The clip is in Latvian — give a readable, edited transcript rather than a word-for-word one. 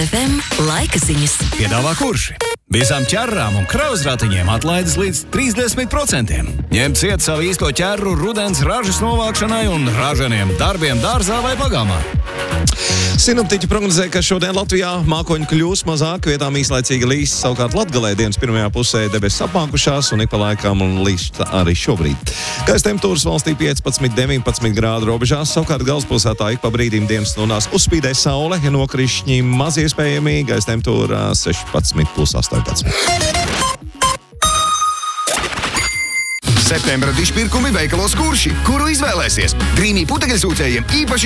FM laika ziņas. Piedāvā kurši? Visām ķerrām un krauzratiņiem atlaides līdz 30%. Ņem ciet savu īsto ķerru rudens ražas novākšanai un ražaniem darbiem dārzā vai pagalmā. Sinoptiķi prognozē, ka šodien Latvijā mākoņu kļūs mazāk, vietām īslaicīgi līs, savukārt Latgalē dienas pirmajā pusē debesis apmākušās un ik pa laikam līst arī šobrīd. Gaisa temperatūras valstī 15–19 grādu robežās, savukārt galvaspilsētā ik pa brīdim dienas stundās uzspīdēs saule, ja nokrišņi maz iespējami, gaisa temperatūra 16+18. Septembra dišpirkumi veikalos Kurši, kuru izvēlēsies. Grīnī putekļsūcējiem īpaši